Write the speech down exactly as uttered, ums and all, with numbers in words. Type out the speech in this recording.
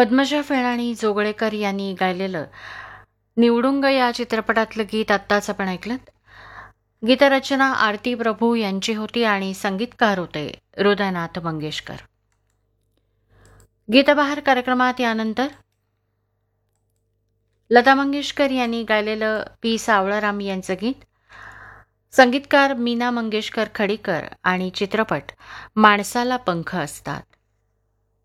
पद्मजा फेणाणी जोगळेकर यांनी गायलेलं निवडुंग या चित्रपटातलं गीत आत्ताच आपण ऐकलं. गीतरचना आरती प्रभू यांची होती आणि संगीतकार होते हृदयनाथ मंगेशकर. गीतबहार कार्यक्रमात यानंतर लता मंगेशकर यांनी गायलेलं पी सावळाराम यांचं गीत, संगीतकार मीना मंगेशकर खडीकर आणि चित्रपट माणसाला पंख असतात.